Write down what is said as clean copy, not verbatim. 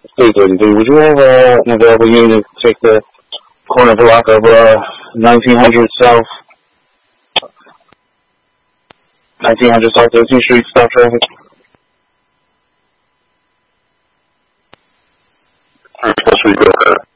332. Would you have an available unit to take the corner block of 1900 South 13th Street, stop traffic? Go ahead.